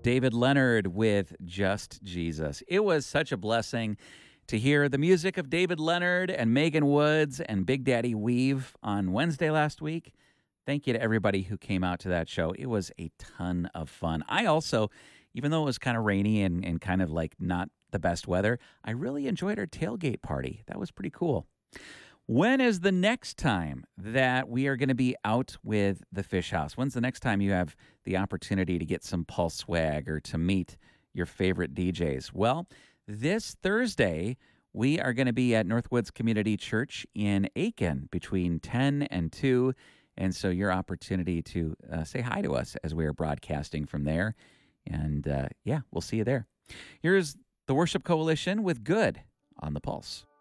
David Leonard with Just Jesus. It was such a blessing to hear the music of David Leonard and Megan Woods and Big Daddy Weave on Wednesday last week. Thank you to everybody who came out to that show. It was a ton of fun. I also, even though it was kind of rainy and kind of like not the best weather, I really enjoyed our tailgate party. That was pretty cool. When is the next time that we are going to be out with the Fish House? When's the next time you have the opportunity to get some Pulse swag or to meet your favorite DJs? Well, this Thursday, we are going to be at Northwoods Community Church in Aiken between 10 and 2. And so your opportunity to say hi to us as we are broadcasting from there. And we'll see you there. Here's the Worship Coalition with Good on the Pulse.